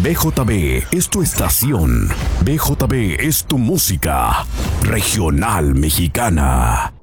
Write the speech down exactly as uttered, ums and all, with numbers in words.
B J B es tu estación. B J B es tu música regional mexicana.